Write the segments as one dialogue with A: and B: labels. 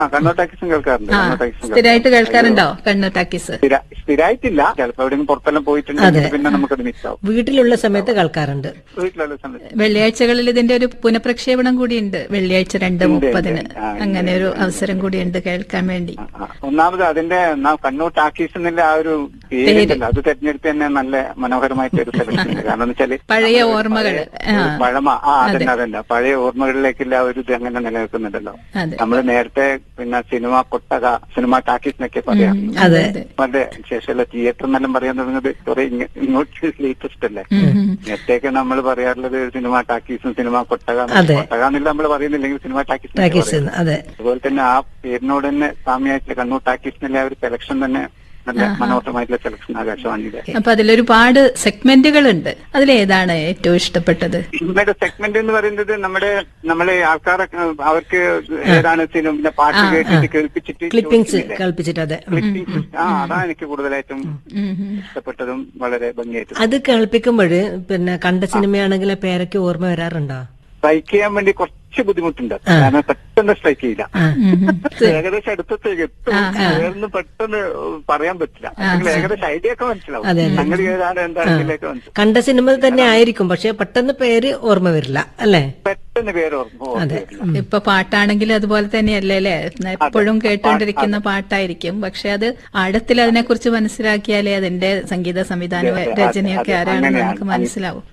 A: കണ്ണൂർ ടാക്കീസും കേൾക്കാറുണ്ട്. കണ്ണൂർ ടാക്കീസും
B: സ്ഥിരമായിട്ട് കേൾക്കാറുണ്ടോ കണ്ണൂർ ടാക്കീസ്?
A: സ്ഥിരമായിട്ടില്ല, ചിലപ്പോ എവിടെയെങ്കിലും പുറത്തെല്ലാം പോയിട്ടുണ്ടെങ്കിൽ പിന്നെ നമുക്കത് മിസ്സാവും.
C: വീട്ടിലുള്ള സമയത്ത് കേൾക്കാറുണ്ട്.
A: വീട്ടിലുള്ള സമയത്ത്
B: വെള്ളിയാഴ്ചകളിൽ ഇതിന്റെ ഒരു പുനഃപ്രക്ഷേപണം കൂടിയുണ്ട്. വെള്ളിയാഴ്ച 2:30 അങ്ങനെ ഒരു അവസരം കൂടിയുണ്ട് കേൾക്കാൻ വേണ്ടി.
A: ഒന്നാമത് അതിന്റെ കണ്ണൂർ ടാക്കീസ് എന്നുള്ള ആ ഒരു പേരുണ്ടല്ലോ, അത് തെരഞ്ഞെടുത്ത് തന്നെ നല്ല മനോഹരമായിട്ട് ഒരു സെലക്ഷൻ ഉണ്ട്. കാരണം എന്ന് വെച്ചാല്
B: പഴയ ഓർമ്മകൾ,
A: പഴമ അതന്നെ പഴയ ഓർമ്മകളിലേക്കുള്ള ഒരു ഇത് അങ്ങനെ നിലനിൽക്കുന്നുണ്ടല്ലോ. നമ്മള് നേരത്തെ പിന്നെ സിനിമ ടാക്കീസ് എന്നൊക്കെ പറയാം. അതെ, ശേഷമുള്ള തിയേറ്റർ എന്നെല്ലാം പറയാൻ തുടങ്ങുന്നത് കുറെ ഇങ്ങോട്ട് ലേറ്റസ്റ്റ് അല്ലേ. നേരത്തേക്ക് നമ്മൾ പറയാറുള്ളത് സിനിമ ടാക്കീസും സിനിമ കൊട്ടക എന്നുള്ള നമ്മൾ പറയുന്നില്ലെങ്കിൽ സിനിമ ടാക്കീസ്. അതുപോലെ തന്നെ ആ പേരിനോട് തന്നെ സാമ്യമായിട്ടുള്ള കണ്ണൂർ ടാക്കീസ് എന്നുള്ള ഒരു സെലക്ഷൻ തന്നെ നല്ല മനോഹരമായിട്ടുള്ള സെലക്ഷൻ ആകാശവാണിയുടെ.
B: അപ്പൊ അതിലൊരുപാട് സെഗ്മെന്റുകളുണ്ട്. അതിലേതാണ് ഏറ്റവും ഇഷ്ടപ്പെട്ടത്?
A: സിനിമയുടെ സെഗ്മെന്റ് എന്ന് പറയുന്നത് നമ്മളെ ആൾക്കാരെ അവർക്ക് ഏതാണ് സിനിമ പാട്ട് കേട്ടിട്ട് കേൾപ്പിച്ചിട്ട്
C: കേൾപ്പിച്ചിട്ട്
A: അതാണ് എനിക്ക് കൂടുതലായിട്ടും ഇഷ്ടപ്പെട്ടതും വളരെ ഭംഗിയായിട്ട്.
C: അത് കേൾപ്പിക്കുമ്പോൾ പിന്നെ കണ്ട സിനിമയാണെങ്കിൽ പേരൊക്കെ ഓർമ്മ വരാറുണ്ടോ?
A: സ്ട്രൈക്ക് ചെയ്യാൻ വേണ്ടി കുറച്ച് ബുദ്ധിമുട്ടുണ്ട്. കാരണം പെട്ടെന്ന് സ്ട്രൈക്ക് ചെയ്യില്ല, ഏകദേശം അടുത്തേക്ക് എത്തും, പെട്ടെന്ന് പറയാൻ പറ്റില്ല. ഏകദേശം ഐഡിയ ഒക്കെ മനസ്സിലാവും, സംഗതി ഏതാണ് എന്താണെങ്കിലേക്ക് മനസ്സിലാവും.
C: കണ്ട സിനിമ തന്നെ ആയിരിക്കും, പക്ഷെ പെട്ടെന്ന് പേര് ഓർമ്മ വരില്ല അല്ലേ?
A: പെട്ടെന്ന് പേര് ഓർമ്മ.
B: ഇപ്പൊ പാട്ടാണെങ്കിൽ അതുപോലെ തന്നെയല്ലേ അല്ലേ? എപ്പോഴും കേട്ടോണ്ടിരിക്കുന്ന പാട്ടായിരിക്കും, പക്ഷെ അത് ആഴത്തിൽ അതിനെക്കുറിച്ച് മനസ്സിലാക്കിയാലേ അതിന്റെ സംഗീത സംവിധാന രചനയൊക്കെ ആരാണെന്ന് നമുക്ക് മനസ്സിലാവും.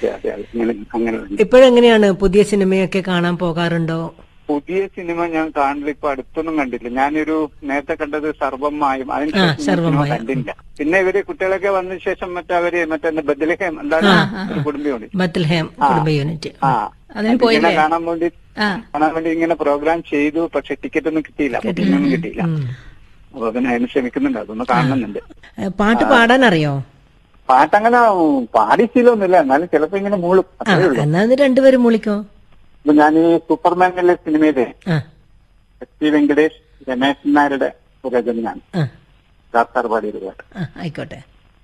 C: ഇപ്പോഴെങ്ങനെയാണ് പുതിയ സിനിമയൊക്കെ കാണാൻ പോകാറുണ്ടോ?
A: പുതിയ സിനിമ ഞാൻ കാണല് ഇപ്പൊ അടുത്തൊന്നും കണ്ടില്ല. ഞാനൊരു നേരത്തെ കണ്ടത് സർവമായും, അതിനുശേഷം കണ്ടില്ല. പിന്നെ ഇവര് കുട്ടികളൊക്കെ വന്ന ശേഷം മറ്റേ ബദൽഹേം എന്താണ് കുടുംബ യൂണിറ്റ് കാണാൻ വേണ്ടി ഇങ്ങനെ പ്രോഗ്രാം ചെയ്തു. പക്ഷെ ടിക്കറ്റ് ഒന്നും കിട്ടിയില്ല, ഒന്നും കിട്ടിയില്ല. അപ്പൊ പിന്നെ അതിന് ശ്രമിക്കുന്നുണ്ട്, അതൊന്ന് കാണുന്നുണ്ട്.
C: പാട്ട് പാടാൻ അറിയോ?
A: പാട്ടങ്ങനെ പാടിച്ചില്ലൊന്നുമില്ല, എന്നാലും ചിലപ്പോ ഇങ്ങനെ മൂളും.
C: എന്നാ രണ്ടുപേരും മൂളിക്കോ?
A: ഞാൻ ഈ സൂപ്പർമാനിലെ സിനിമയിലെ എസ് വെങ്കടേഷ്, രമേശൻ നായരുടെ രചനയാണ് സാർ പാടിയത് പാട്ട്.
C: ആയിക്കോട്ടെ.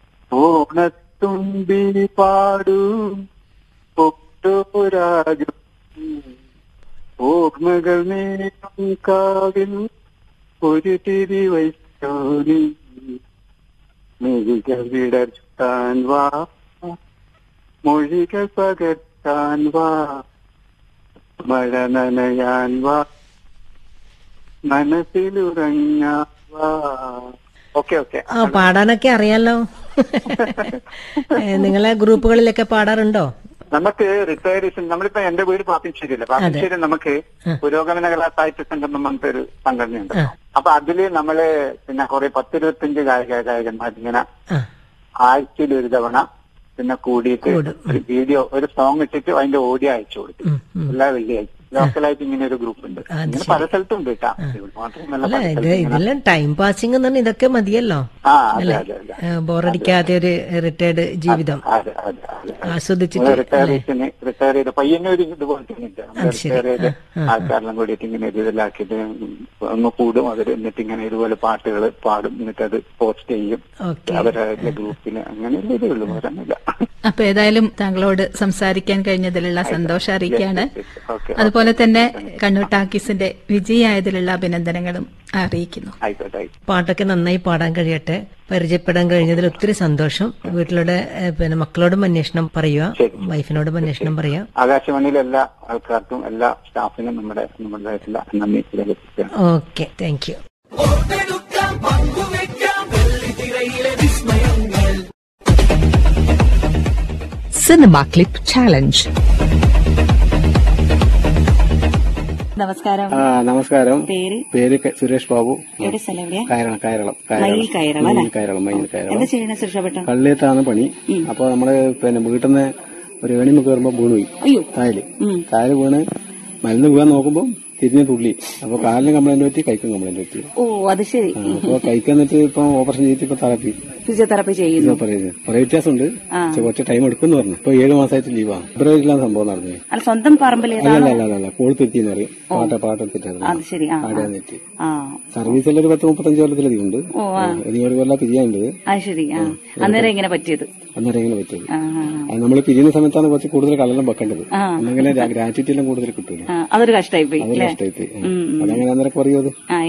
A: ഓണത്തുമ്പി പാടൂ പൊട്ടോരാജു, ഓർമ്മകൾ നീക്കും കാവിൽ ഒരു തിരി വൈശോനി, മിഴികൾ വിടർത്താൻ വാ, മൊഴികൾ പകർത്താൻ വാ, മഴ നനയാൻ വാ, മനസ്സിലുറങ്ങാൻ വാ. ഓക്കെ
C: പാടാനൊക്കെ അറിയാലോ. നിങ്ങളെ ഗ്രൂപ്പുകളിലൊക്കെ പാടാറുണ്ടോ?
A: നമുക്ക് റിട്ടയർഡേഷൻ, നമ്മളിപ്പോ എന്റെ വീട് പാപ്പിശ്ശേരിയില്ല, പാപ്പിശ്ശേരി നമുക്ക് പുരോഗമന കലാ സാഹിത്യ സംഘം പറഞ്ഞിട്ട് ഒരു സംഘടനയുണ്ട്. അപ്പൊ അതില് നമ്മള് പിന്നെ കുറെ 10-25 ഗായകന്മാരിങ്ങനെ ആഴ്ചയിൽ ഒരു തവണ പിന്നെ കൂടിയിട്ട് ഒരു വീഡിയോ, ഒരു സോങ് ഇട്ടിട്ട് അതിന്റെ ഓഡിയോ അയച്ചു കൊടുക്കും എല്ലാ വെള്ളിയാഴ്ച. ലോക്കലായിട്ട് ഇങ്ങനെ ഒരു ഗ്രൂപ്പ് ഉണ്ട്, ഇങ്ങനെ പല സ്ഥലത്തും ഉണ്ട് കേട്ടാ.
C: ഇതെല്ലാം ടൈം പാസിംഗ് എന്ന് പറഞ്ഞാൽ ഇതൊക്കെ മതിയല്ലോ, ബോറടിക്കാതെ ഒരു റിട്ടയർഡ് ജീവിതം ആസ്വദിച്ചിട്ട്.
A: റിട്ടയർ ചെയ്ത പയ്യന്നൂര് ഇതുപോലെ തന്നെ റിട്ടയർ ചെയ്ത് ആൾക്കാരെല്ലാം കൂടിയിട്ട് ഇങ്ങനെ ഒരു ഇതിലാക്കിയിട്ട് ഒന്ന് കൂടും. അവർ എന്നിട്ട് ഇങ്ങനെ ഇതുപോലെ പാട്ടുകൾ പാടും, എന്നിട്ട് അത് പോസ്റ്റ് ചെയ്യും അവരുടെ ഗ്രൂപ്പിന്. അങ്ങനെയുള്ള ഇതേ ഉള്ളൂ, പറയാനില്ല.
B: അപ്പൊ ഏതായാലും താങ്കളോട് സംസാരിക്കാൻ കഴിഞ്ഞതിലുള്ള സന്തോഷം അറിയിക്കുകയാണ്. അതുപോലെ തന്നെ കണ്ണൂർ ടാക്കീസിന്റെ വിജയായതിലുള്ള അഭിനന്ദനങ്ങളും അറിയിക്കുന്നു.
C: പാട്ടൊക്കെ നന്നായി പാടാൻ കഴിയട്ടെ. പരിചയപ്പെടാൻ കഴിഞ്ഞതിൽ ഒത്തിരി സന്തോഷം. വീട്ടിലൂടെ പിന്നെ മക്കളോടും അന്വേഷണം പറയുക, വൈഫിനോടും അന്വേഷണം പറയുക.
A: ആകാശവാണിയിലെ എല്ലാ ആൾക്കാർക്കും എല്ലാ സ്റ്റാഫിനും നമ്മുടെ നന്ദി.
C: Okay, thank you.
D: Cinema clip challenge.
E: നമസ്കാരം.
F: നമസ്കാരം. പേര് സുരേഷ് ബാബു. കേരളം. കള്ളിയത്താണ് പണി. അപ്പൊ നമ്മള് പിന്നെ വീട്ടിൽ നിന്ന് ഒരു ഏണിമ കയറുമ്പോ വീണുപോയി കായല് വീണ് മരുന്ന് വീഴാൻ നോക്കുമ്പോ തിരിഞ്ഞ് തുള്ളി. അപ്പൊ കാലിന് കംപ്ലൈന്റ് പറ്റി, കൈക്കും കംപ്ലൈന്റ് പറ്റി.
E: ഓ, അത് ശരി.
F: അപ്പൊ കൈക്കെന്നിട്ട് ഇപ്പൊ ഓപ്പറേഷൻ ചെയ്തിട്ട് ഇപ്പൊ
E: ഫിസിയോതെറാപ്പി ചെയ്യുന്നു.
F: കുറെ വ്യത്യാസമുണ്ട്, കുറച്ച് ടൈം എടുക്കുമെന്ന് പറഞ്ഞു. ഇപ്പൊ 7 മാസമായിട്ട് ലീവാണ്. ഫെബ്രുവരിയിലാണ് സംഭവം നടന്നത്.
E: അല്ല, സ്വന്തം പറമ്പിൽ
F: അല്ല കോഴത്തെത്തിന്ന് പറയും. പാട്ടെത്തിട്ടായിരുന്നു സർവീസിൽ ഒരു 10-35 കൊല്ലത്തിലധികം ഉണ്ട്. ഇനി ഒരു കൊല്ലം പിരിയാനുണ്ട്.
E: അന്നേരം എങ്ങനെ പറ്റിയത്?
F: അന്നേരം ഇങ്ങനെ പറ്റിയത്. നമ്മൾ പിരിയുന്ന സമയത്താണ് കുറച്ച് കൂടുതൽ കളറെല്ലാം വെക്കേണ്ടത്. അങ്ങനെ ഗ്രാറ്റുവിറ്റി എല്ലാം കൂടുതൽ കിട്ടൂല.
E: അതൊരു കഷ്ടമായി പോയി.
F: അതൊരു കഷ്ടമായി പോയി. അതങ്ങനെ അന്നേരം കുറയും അത്.